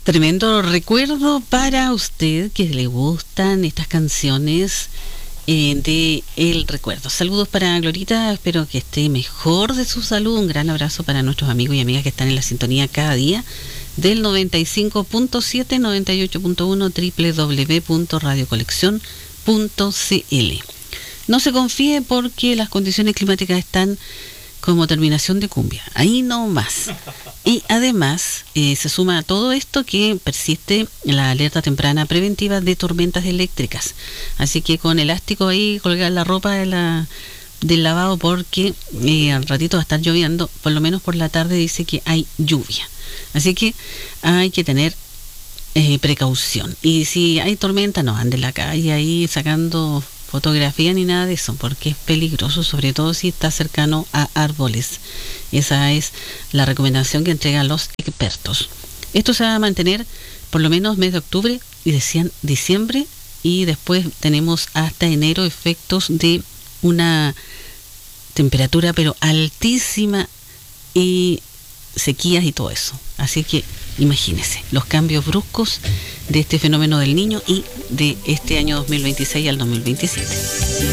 Tremendo recuerdo para usted que le gustan estas canciones de El Recuerdo. Saludos para Glorita, espero que esté mejor de su salud. Un gran abrazo para nuestros amigos y amigas que están en la sintonía cada día del 95.7, 98.1, www.radiocolección.cl. No se confíe porque las condiciones climáticas están como terminación de cumbia, ahí no más. Y además se suma a todo esto que persiste la alerta temprana preventiva de tormentas eléctricas. Así que con elástico ahí colgar la ropa del lavado porque al ratito va a estar lloviendo, por lo menos por la tarde dice que hay lluvia. Así que hay que tener precaución. Y si hay tormenta, no ande en la calle ahí sacando fotografía ni nada de eso, porque es peligroso, sobre todo si está cercano a árboles. Esa es la recomendación que entregan los expertos. Esto se va a mantener por lo menos mes de octubre y decían diciembre, y después tenemos hasta enero efectos de una temperatura pero altísima y sequías y todo eso. Así que imagínense los cambios bruscos de este fenómeno del Niño y de este año 2026 al 2027.